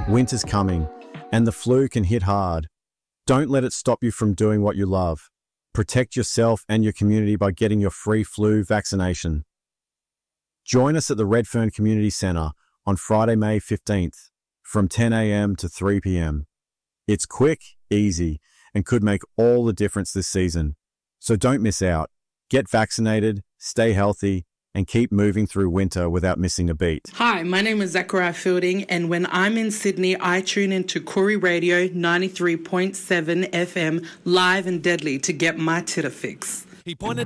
Winter's coming, and the flu can hit hard. Don't let it stop you from doing what you love. Protect yourself and your community by getting your free flu vaccination. Join us at the Redfern Community Centre on Friday, May 15th, from 10 a.m. to 3 p.m. It's quick, easy, and could make all the difference this season. So don't miss out. Get vaccinated, stay healthy, and keep moving through winter without missing a beat. Hi, my name is Zachariah Fielding, and when I'm in Sydney, I tune into Koori Radio 93.7 FM live and deadly to get my titter fix. He pointed